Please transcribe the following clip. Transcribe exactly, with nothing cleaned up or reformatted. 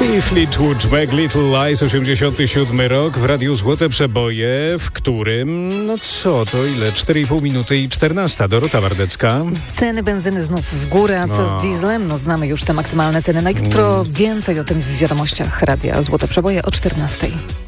I Fleetwood Mac, Little Lies, osiemdziesiąty siódmy rok, w Radiu Złote Przeboje, w którym, no co, to ile? cztery i pół minuty i czternasta. Dorota Wardecka. Ceny benzyny znów w górę, a co No. z dieslem? No znamy już te maksymalne ceny na jutro. Więcej o tym w wiadomościach Radia Złote Przeboje o czternastej.